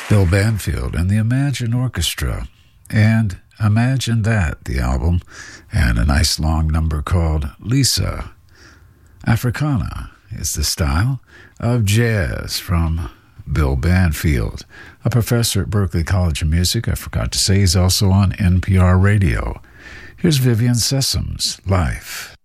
Bill Banfield and the Imagine Orchestra, and Imagine That, the album, and a nice long number called Lisa. Africana is the style of jazz from Bill Banfield, a professor at Berklee College of Music. I forgot to say he's also on NPR Radio. Here's Vivian Sessoms, Life.